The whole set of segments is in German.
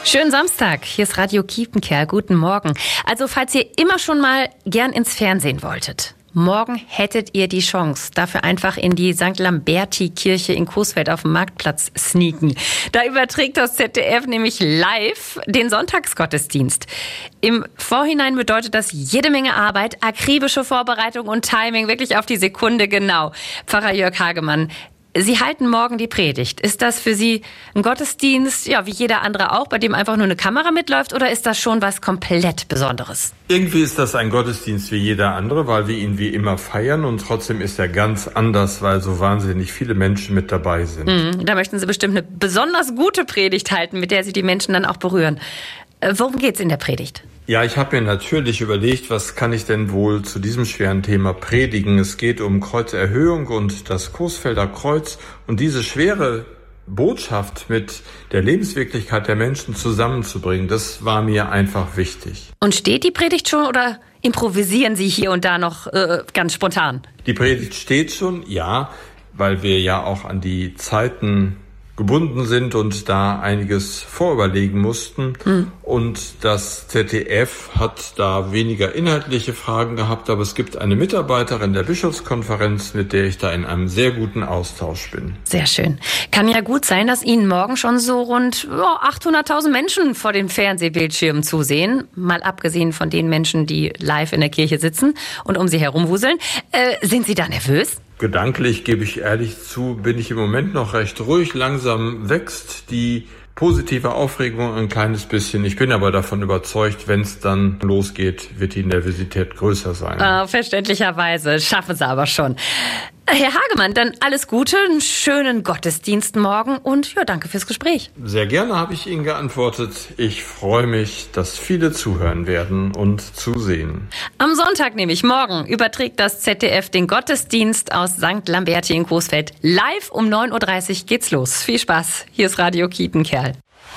Schönen Samstag, hier ist Radio Kiepenkerl, guten Morgen. Also falls ihr immer schon mal gern ins Fernsehen wolltet, morgen hättet ihr die Chance, dafür einfach in die St. Lamberti-Kirche in Coesfeld auf dem Marktplatz sneaken. Da überträgt das ZDF nämlich live den Sonntagsgottesdienst. Im Vorhinein bedeutet das jede Menge Arbeit, akribische Vorbereitung und Timing, wirklich auf die Sekunde genau. Pfarrer Jörg Hagemann, Sie halten morgen die Predigt. Ist das für Sie ein Gottesdienst, ja, wie jeder andere auch, bei dem einfach nur eine Kamera mitläuft, oder ist das schon was komplett Besonderes? Irgendwie ist das ein Gottesdienst wie jeder andere, weil wir ihn wie immer feiern, und trotzdem ist er ganz anders, weil so wahnsinnig viele Menschen mit dabei sind. Da möchten Sie bestimmt eine besonders gute Predigt halten, mit der Sie die Menschen dann auch berühren. Worum geht's in der Predigt? Ja, ich habe mir natürlich überlegt, was kann ich denn wohl zu diesem schweren Thema predigen. Es geht um Kreuzerhöhung und das Coesfelder Kreuz, und diese schwere Botschaft mit der Lebenswirklichkeit der Menschen zusammenzubringen, das war mir einfach wichtig. Und steht die Predigt schon oder improvisieren Sie hier und da noch ganz spontan? Die Predigt steht schon, ja, weil wir ja auch an die Zeiten gebunden sind und da einiges vorüberlegen mussten. Und das ZDF hat da weniger inhaltliche Fragen gehabt, aber es gibt eine Mitarbeiterin der Bischofskonferenz, mit der ich da in einem sehr guten Austausch bin. Sehr schön. Kann ja gut sein, dass Ihnen morgen schon so rund 800.000 Menschen vor den Fernsehbildschirmen zusehen, mal abgesehen von den Menschen, die live in der Kirche sitzen und um sie herumwuseln. Sind Sie da nervös? Gedanklich, gebe ich ehrlich zu, bin ich im Moment noch recht ruhig. Langsam wächst die positive Aufregung ein kleines bisschen. Ich bin aber davon überzeugt, wenn es dann losgeht, wird die Nervosität größer sein. Verständlicherweise. Schaffen Sie aber schon. Herr Hagemann, dann alles Gute, einen schönen Gottesdienst morgen und ja, danke fürs Gespräch. Sehr gerne habe ich Ihnen geantwortet. Ich freue mich, dass viele zuhören werden und zusehen. Am Sonntag, nämlich morgen, überträgt das ZDF den Gottesdienst aus St. Lamberti in Coesfeld. Live um 9.30 Uhr geht's los. Viel Spaß. Hier ist Radio Kiepenkerl.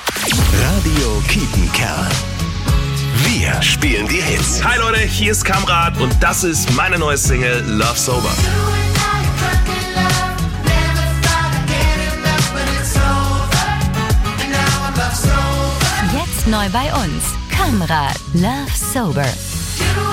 Radio Kiepenkerl. Wir spielen die Hits. Hi Leute, hier ist Kamrat und das ist meine neue Single Love Sober. Jetzt neu bei uns. Kamrat, Love Sober.